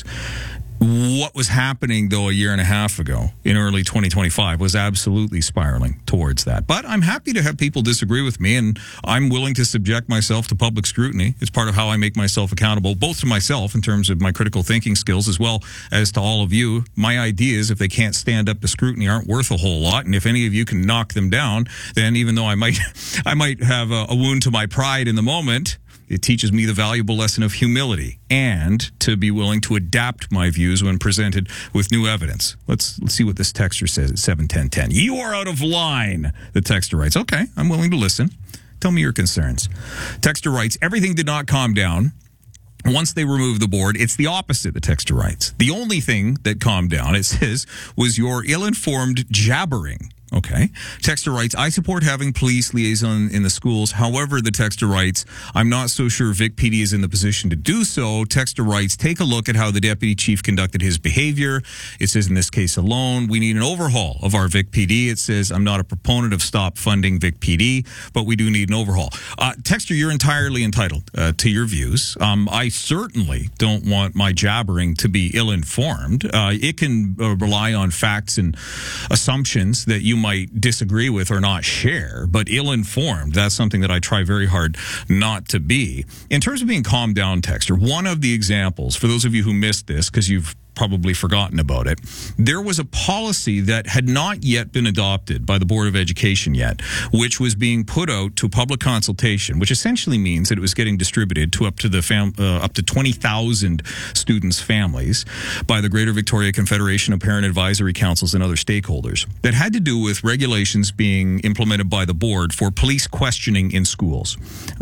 What was happening, though, a year and a half ago in early 2025 was absolutely spiraling towards that. But I'm happy to have people disagree with me, and I'm willing to subject myself to public scrutiny. It's part of how I make myself accountable, both to myself in terms of my critical thinking skills as well as to all of you. My ideas, if they can't stand up to scrutiny, aren't worth a whole lot. And if any of you can knock them down, then even though I might have a wound to my pride in the moment, it teaches me the valuable lesson of humility and to be willing to adapt my views when presented with new evidence. Let's see what this texter says at 7:10:10. You are out of line, the texter writes. Okay, I'm willing to listen. Tell me your concerns. Texter writes, everything did not calm down once they removed the board. It's the opposite, the texter writes. The only thing that calmed down, it says, was your ill-informed jabbering. Okay. Texter writes, I support having police liaison in the schools. However, the texter writes, I'm not so sure Vic PD is in the position to do so. Texter writes, take a look at how the deputy chief conducted his behavior. It says in this case alone, we need an overhaul of our Vic PD. It says, I'm not a proponent of stop funding Vic PD, but we do need an overhaul. Texter, you're entirely entitled to your views. I certainly don't want my jabbering to be ill-informed. It can rely on facts and assumptions that you might disagree with or not share, but ill-informed, that's something that I try very hard not to be. In terms of being calmed down, texter, one of the examples, for those of you who missed this, because you've probably forgotten about it, there was a policy that had not yet been adopted by the Board of Education yet, which was being put out to public consultation, which essentially means that it was getting distributed to up to 20,000 students' families by the Greater Victoria Confederation of Parent Advisory Councils and other stakeholders, that had to do with regulations being implemented by the board for police questioning in schools.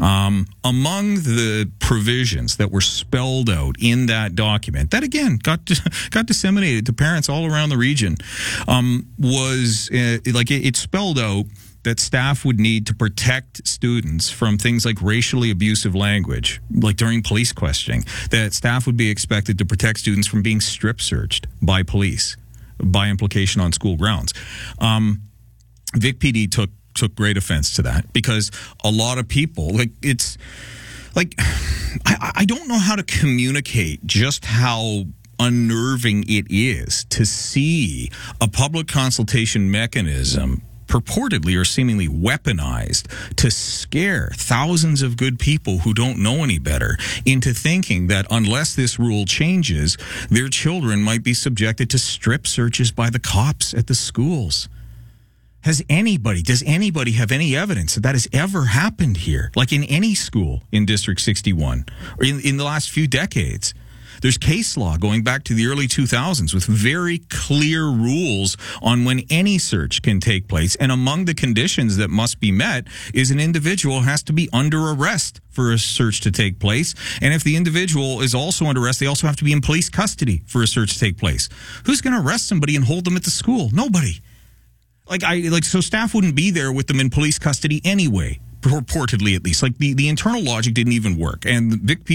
Among the provisions that were spelled out in that document, that again got disseminated to parents all around the region, was it spelled out that staff would need to protect students from things like racially abusive language, like during police questioning, that staff would be expected to protect students from being strip searched by police, by implication on school grounds. Vic PD took great offense to that, because a lot of people, I don't know how to communicate just how unnerving it is to see a public consultation mechanism purportedly or seemingly weaponized to scare thousands of good people who don't know any better into thinking that unless this rule changes, their children might be subjected to strip searches by the cops at the schools. Does anybody have any evidence that that has ever happened here? Like in any school in District 61 or in the last few decades? There's case law going back to the early 2000s with very clear rules on when any search can take place. And among the conditions that must be met is an individual has to be under arrest for a search to take place. And if the individual is also under arrest, they also have to be in police custody for a search to take place. Who's going to arrest somebody and hold them at the school? Nobody. So staff wouldn't be there with them in police custody anyway, purportedly at least. Like the internal logic didn't even work. And Vic